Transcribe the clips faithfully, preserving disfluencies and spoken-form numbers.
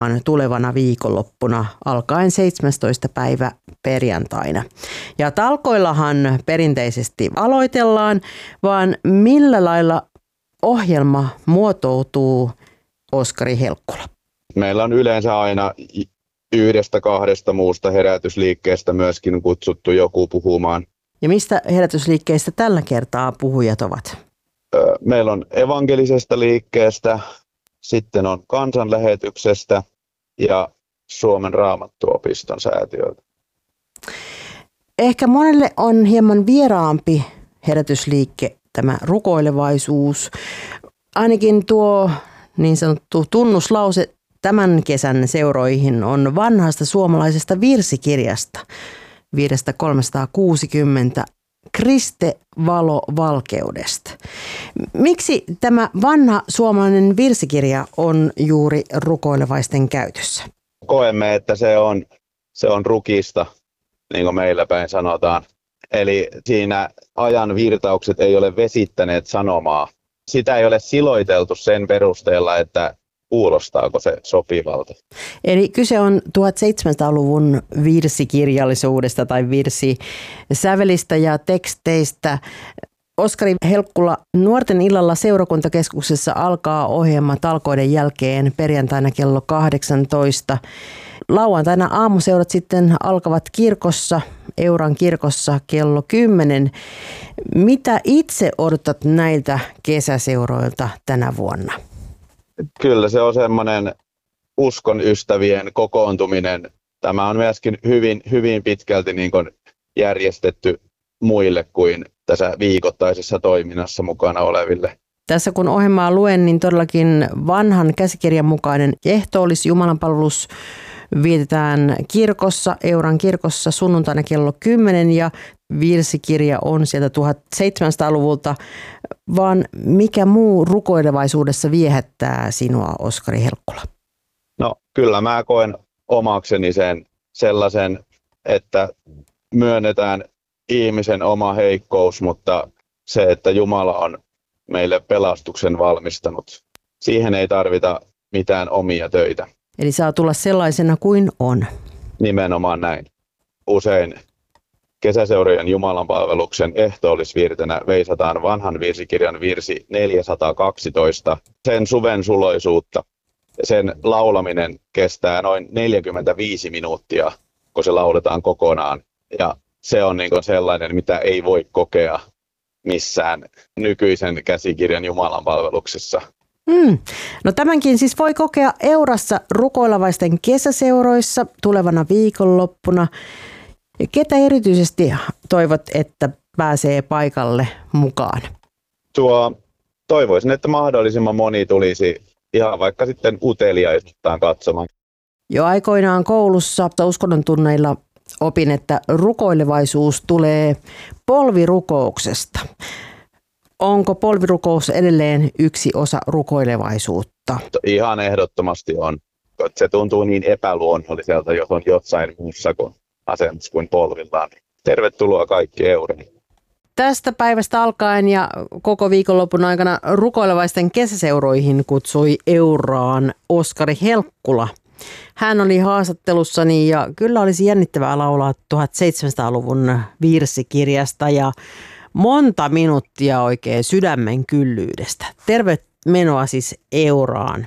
tulevana viikonloppuna alkaen seitsemästoista päivä perjantaina. Ja talkoillahan perinteisesti aloitellaan, vaan millä lailla ohjelma muotoutuu, Oskari Helkkula? Meillä on yleensä aina yhdestä kahdesta muusta herätysliikkeestä myöskin kutsuttu joku puhumaan. Ja mistä herätysliikkeistä tällä kertaa puhujat ovat? Meillä on evankelisesta liikkeestä, sitten on kansanlähetyksestä ja Suomen Raamattuopiston säätiöltä. Ehkä monelle on hieman vieraampi herätysliikke tämä rukoilevaisuus. Ainakin tuo niin sanottu tunnuslause tämän kesän seuroihin on vanhasta suomalaisesta virsikirjasta vuodesta kolmesataakuusikymmentä Kriste valo valkeudesta. Miksi tämä vanha suomalainen virsikirja on juuri rukoilevaisten käytössä? Koemme, että se on, se on rukista, niin kuin meillä päin sanotaan. Eli siinä ajan virtaukset ei ole vesittäneet sanomaa. Sitä ei ole siloiteltu sen perusteella, että kuulostaako se sopivalta. Eli kyse on tuhatseitsemänsataaluvun virsikirjallisuudesta tai virsisävelistä ja teksteistä. Oskari Helkkula, Nuorten illalla seurakuntakeskuksessa alkaa ohjelma talkoiden jälkeen perjantaina kello kahdeksantoista. Lauantaina aamuseurat sitten alkavat kirkossa, Euran kirkossa kello kymmenen. Mitä itse odotat näiltä kesäseuroilta tänä vuonna? Kyllä se on semmoinen uskon ystävien kokoontuminen. Tämä on myöskin hyvin, hyvin pitkälti niin kuin järjestetty muille kuin tässä viikoittaisessa toiminnassa mukana oleville. Tässä kun ohjelmaa luen, niin todellakin vanhan käsikirjan mukainen ehtoollis jumalanpalvelus vietetään kirkossa, Euran kirkossa sunnuntaina kello kymmenen ja virsikirja on sieltä tuhatseitsemänsataaluvulta. Vaan mikä muu rukoilevaisuudessa viehättää sinua, Oskari Helkkula? No kyllä mä koen omakseni sen sellaisen, että myönnetään ihmisen oma heikkous, mutta se, että Jumala on meille pelastuksen valmistanut, siihen ei tarvita mitään omia töitä. Eli saa tulla sellaisena kuin on. Nimenomaan näin. Usein kesäseurojen jumalanpalveluksen ehtoollisvirtenä veisataan vanhan virsikirjan virsi neljäsataakaksitoista. Sen suven suloisuutta. Sen laulaminen kestää noin neljäkymmentäviisi minuuttia, kun se lauletaan kokonaan. Ja se on niin kuin sellainen, mitä ei voi kokea missään nykyisen käsikirjan jumalanpalveluksessa. Mm. No tämänkin siis voi kokea Eurassa rukoilevaisten kesäseuroissa tulevana viikonloppuna. Ketä erityisesti toivot, että pääsee paikalle mukaan? Tuo, toivoisin, että mahdollisimman moni tulisi ihan vaikka sitten uteliaisuuttaan katsomaan. Jo aikoinaan koulussa uskonnon tunneilla opin, että rukoilevaisuus tulee polvirukouksesta. Onko polvirukous edelleen yksi osa rukoilevaisuutta? Ihan ehdottomasti on. Se tuntuu niin epäluonnolliselta, jos on jossain muussa kuin asennossa kuin polvillaan. Tervetuloa kaikki Euriin. Tästä päivästä alkaen ja koko viikonlopun aikana rukoilevaisten kesäseuroihin kutsui Euraan Oskari Helkkula. Hän oli haastattelussani ja kyllä olisi jännittävää laulaa tuhatseitsemänsataaluvun virsikirjasta ja monta minuuttia oikein sydämen kyllyydestä. Tervetuloa siis Euraan.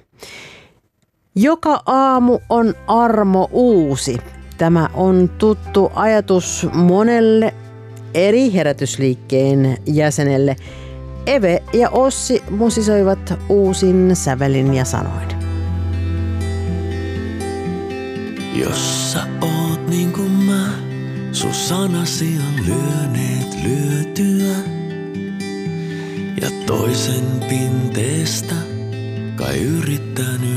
Joka aamu on armo uusi. Tämä on tuttu ajatus monelle eri herätysliikkeen jäsenelle. Eve ja Ossi musisoivat uusin sävelin ja sanoin. Jos sä oot niin kuin mä, sun sanasi on lyöneet lyötyä. Ja toisen pinteestä kai yrittänyt